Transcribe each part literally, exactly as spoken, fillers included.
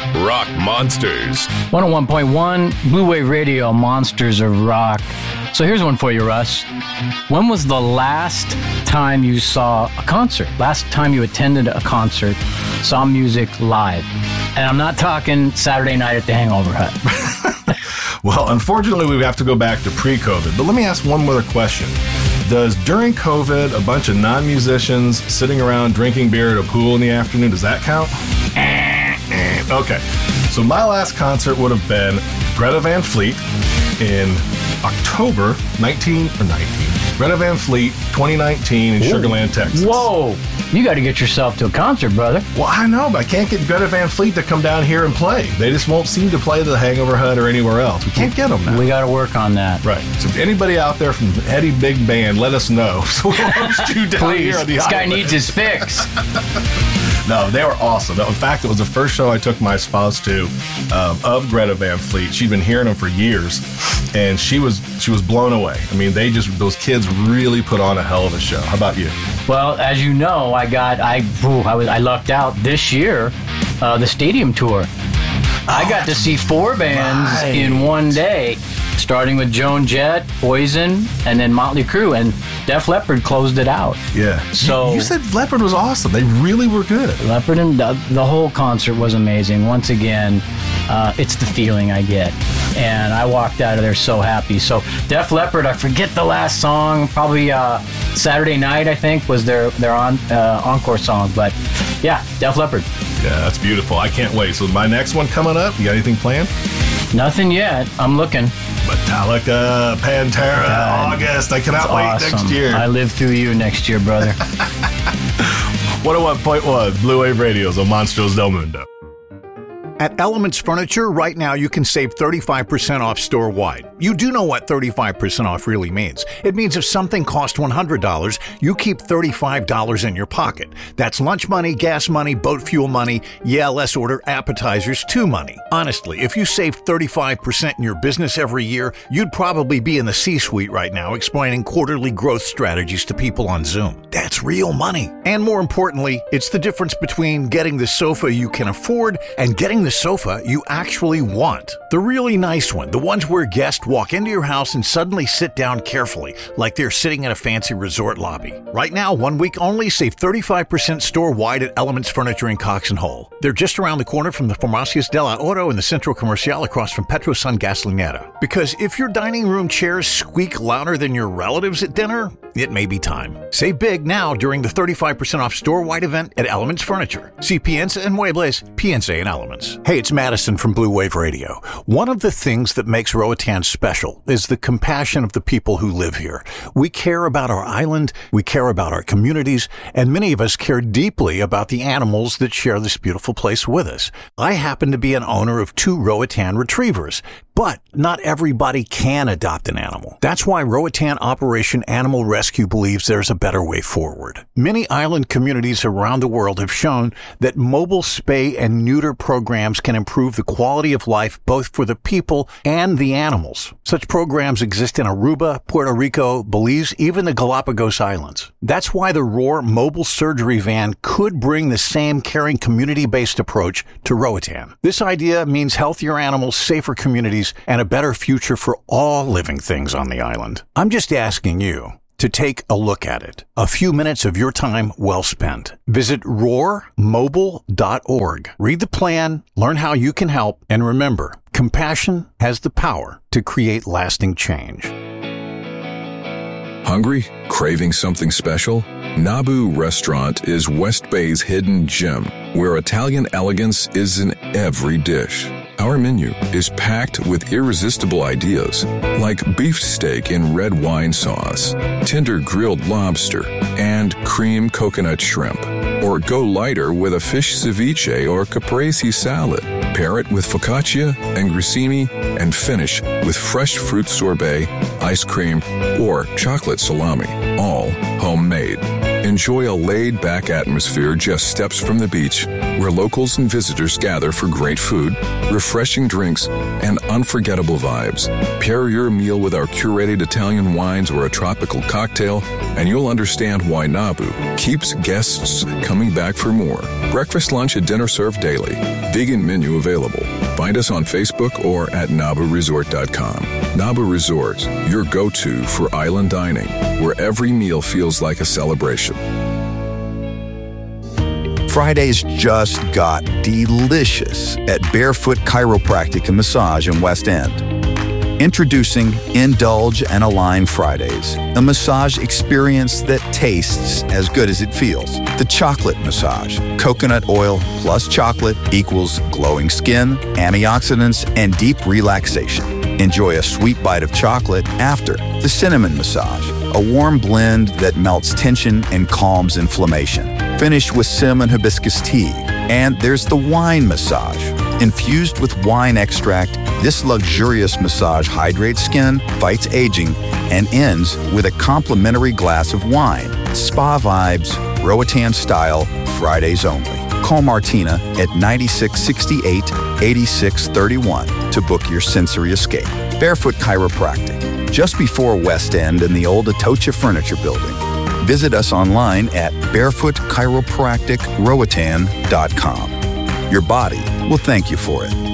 Rock Monsters. one oh one point one, Blue Wave Radio, Monsters of Rock. So here's one for you, Russ. When was the last time you saw a concert? Last time you attended a concert, saw music live? And I'm not talking Saturday night at the Hangover Hut. Well, unfortunately, we have to go back to pre-COVID. But let me ask one more question. Does during COVID, a bunch of non-musicians sitting around drinking beer at a pool in the afternoon, does that count? Okay. So my last concert would have been Greta Van Fleet in October nineteen or nineteen. Greta Van Fleet, twenty nineteen in Whoa. Sugar Land, Texas. Whoa! You got to get yourself to a concert, brother. Well, I know, but I can't get Greta Van Fleet to come down here and play. They just won't seem to play the Hangover Hut or anywhere else. We can't get them now. We got to work on that. Right. So if anybody out there from Eddie Big Band, let us know. So we'll host you down Please, here on the this island. guy needs his fix. No, they were awesome. In fact, it was the first show I took my spouse to um, of Greta Van Fleet. She'd been hearing them for years, and she was she was blown away. I mean, they just those kids really put on a hell of a show. How about you? Well, as you know, I got I ooh, I was I lucked out this year, uh, the stadium tour. Oh, I got to see four bands right. in one day, starting with Joan Jett, Poison, and then Motley Crue, and Def Leppard closed it out. Yeah. So you, you said Leppard was awesome. They really were good. Leppard and the, the whole concert was amazing. Once again, uh, it's the feeling I get, and I walked out of there so happy. So Def Leppard, I forget the last song, probably uh, Saturday Night, I think, was their their on uh, encore song. But yeah, Def Leppard. Yeah, that's beautiful. I can't wait. So my next one coming up, you got anything planned? Nothing yet. I'm looking. Metallica, Pantera, God, August. I cannot wait awesome. next year. I live through you next year, brother. one oh one point one Blue Wave Radio's on Monstros del Mundo. At Elements Furniture, right now you can save thirty-five percent off store-wide. You do know what thirty-five percent off really means. It means if something costs one hundred dollars, you keep thirty-five dollars in your pocket. That's lunch money, gas money, boat fuel money, yeah, let's order appetizers too money. Honestly, if you saved thirty-five percent in your business every year, you'd probably be in the C-suite right now explaining quarterly growth strategies to people on Zoom. That's real money. And more importantly, it's the difference between getting the sofa you can afford and getting the sofa you actually want. The really nice one, the ones where guests walk into your house and suddenly sit down carefully, like they're sitting in a fancy resort lobby. Right now, one week only, save thirty-five percent store-wide at Elements Furniture in Cox and Hull. They're just around the corner from the Farmacias del Ahorro in the Centro Comercial across from Petrosun Gasolinera. Because if your dining room chairs squeak louder than your relatives at dinner, it may be time. Save big now during the thirty-five percent off store-wide event at Elements Furniture. See Pienza and Muebles, Pienza and Elements. Hey, it's Madison from Blue Wave Radio. One of the things that makes Roatan special is the compassion of the people who live here. We care about our island, we care about our communities, and many of us care deeply about the animals that share this beautiful place with us. I happen to be an owner of two Roatan retrievers, but not everybody can adopt an animal. That's why Roatan Operation Animal Rescue believes there's a better way forward. Many island communities around the world have shown that mobile spay and neuter programs can improve the quality of life both for the people and the animals. Such programs exist in Aruba, Puerto Rico, Belize, even the Galapagos Islands. That's why the Roar mobile surgery van could bring the same caring community-based approach to Roatan. This idea means healthier animals, safer communities, and a better future for all living things on the island. I'm just asking you to take a look at it. A few minutes of your time well spent. Visit roar mobile dot org. Read the plan, learn how you can help, and remember, compassion has the power to create lasting change. Hungry? Craving something special? Nabu Restaurant is West Bay's hidden gem, where Italian elegance is in every dish. Our menu is packed with irresistible ideas, like beef steak in red wine sauce, tender grilled lobster, and cream coconut shrimp. Or go lighter with a fish ceviche or caprese salad. Pair it with focaccia and grissini, and finish with fresh fruit sorbet, ice cream, or chocolate salami, all homemade. Enjoy a laid-back atmosphere just steps from the beach, where locals and visitors gather for great food, refreshing drinks, and unforgettable vibes. Pair your meal with our curated Italian wines or a tropical cocktail, and you'll understand why Nabu keeps guests coming back for more. Breakfast, lunch, and dinner served daily. Vegan menu available. Find us on Facebook or at nabu resort dot com. Nabu Resorts, your go-to for island dining, where every meal feels like a celebration. Fridays just got delicious at Barefoot Chiropractic and Massage in West End. Introducing Indulge and Align Fridays, a massage experience that tastes as good as it feels. The chocolate massage. Coconut oil plus chocolate equals glowing skin, antioxidants, and deep relaxation. Enjoy a sweet bite of chocolate after. The cinnamon massage, a warm blend that melts tension and calms inflammation. Finish with cinnamon hibiscus tea. And there's the wine massage. Infused with wine extract, this luxurious massage hydrates skin, fights aging, and ends with a complimentary glass of wine. Spa vibes, Roatan style, Fridays only. Call Martina at nine six six eight, eight six three one to book your sensory escape. Barefoot Chiropractic, just before West End in the old Atocha Furniture Building. Visit us online at barefoot chiropractic roatan dot com. Your body will thank you for it.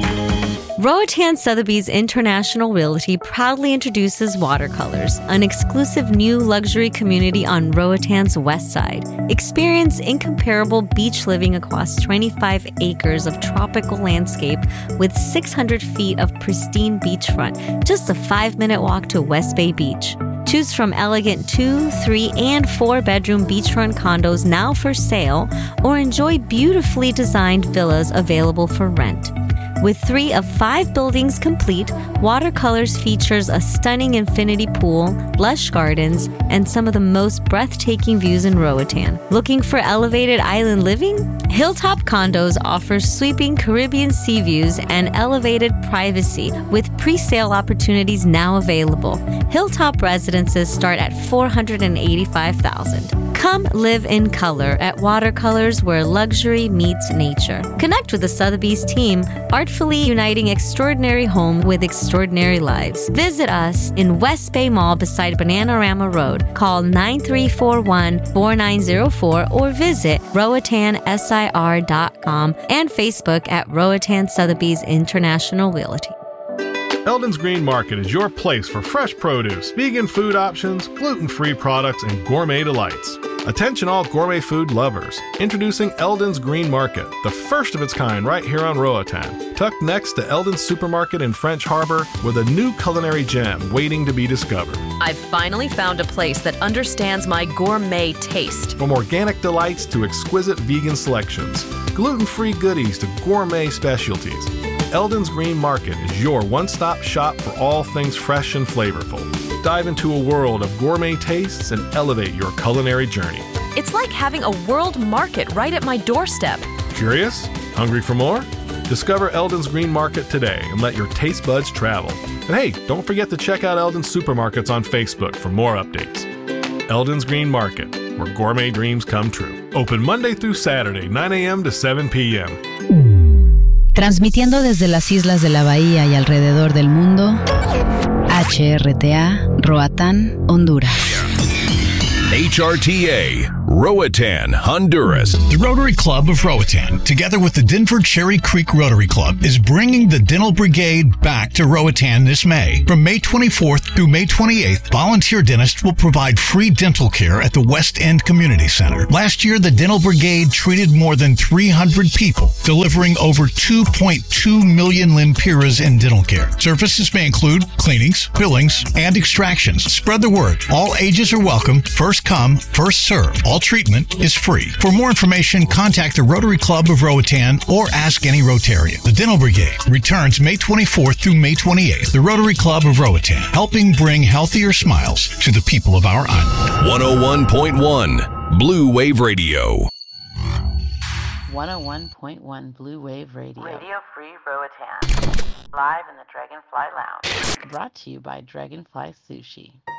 Roatan Sotheby's International Realty proudly introduces Watercolors, an exclusive new luxury community on Roatan's west side. Experience incomparable beach living across twenty-five acres of tropical landscape with six hundred feet of pristine beachfront, just a five-minute walk to West Bay Beach. Choose from elegant two, three, and four-bedroom beachfront condos now for sale, or enjoy beautifully designed villas available for rent. With three of five buildings complete, Watercolors features a stunning infinity pool, lush gardens, and some of the most breathtaking views in Roatan. Looking for elevated island living? Hilltop Condos offers sweeping Caribbean sea views and elevated privacy with pre-sale opportunities now available. Hilltop residences start at four hundred eighty-five thousand dollars. Come live in color at Watercolors, where luxury meets nature. Connect with the Sotheby's team, artfully uniting extraordinary home with extraordinary lives. Visit us in West Bay Mall beside Bananarama Road. Call nine three four one, four nine zero four or visit roatan sir dot com and Facebook at Roatan Sotheby's International Realty. Eldon's Green Market is your place for fresh produce, vegan food options, gluten-free products, and gourmet delights. Attention all gourmet food lovers. Introducing Eldon's Green Market, the first of its kind right here on Roatan. Tucked next to Eldon's Supermarket in French Harbor with a new culinary gem waiting to be discovered. I've finally found a place that understands my gourmet taste. From organic delights to exquisite vegan selections, gluten-free goodies to gourmet specialties, Eldon's Green Market is your one-stop shop for all things fresh and flavorful. Dive into a world of gourmet tastes and elevate your culinary journey. It's like having a world market right at my doorstep. Curious? Hungry for more? Discover Eldon's Green Market today and let your taste buds travel. And hey, don't forget to check out Eldon's Supermarkets on Facebook for more updates. Eldon's Green Market, where gourmet dreams come true. Open Monday through Saturday, nine a.m. to seven p.m. Transmitiendo desde las islas de la Bahía y alrededor del mundo, H R T A, Roatán, Honduras. H R T A, Roatan, Honduras. The Rotary Club of Roatan, together with the Denver Cherry Creek Rotary Club, is bringing the Dental Brigade back to Roatan this May. From May twenty-fourth through May twenty-eighth, volunteer dentists will provide free dental care at the West End Community Center. Last year, the Dental Brigade treated more than three hundred people, delivering over two point two million lempiras in dental care. Services may include cleanings, fillings, and extractions. Spread the word. All ages are welcome. First come, first serve. All treatment is free. For more information, contact the Rotary Club of Roatan or ask any Rotarian. The Dental Brigade returns May twenty-fourth through May twenty-eighth. The Rotary Club of Roatan, helping bring healthier smiles to the people of our island. one oh one point one Blue Wave Radio. one oh one point one Blue Wave Radio. Radio Free Roatan. Live in the Dragonfly Lounge. Brought to you by Dragonfly Sushi.